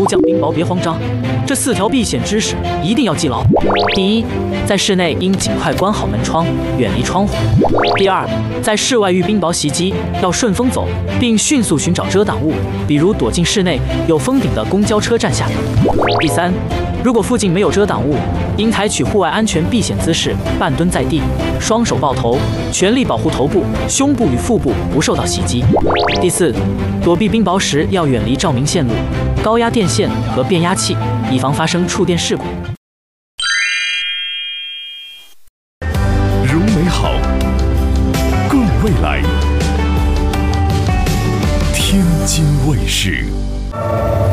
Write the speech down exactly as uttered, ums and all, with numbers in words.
降冰雹别慌张，这四条避险知识一定要记牢。第一，在室内应尽快关好门窗，远离窗户。第二，在室外遇冰雹袭击，要顺风走，并迅速寻找遮挡物，比如躲进室内有封顶的公交车站下等。第三，如果附近没有遮挡物，应采取户外安全避险姿势，半蹲在地，双手抱头，全力保护头部、胸部与腹部不受到袭击。第四，躲避冰雹时要远离照明线路、高压电线和变压器，以防发生触电事故。 如美好，共未来。天津卫视。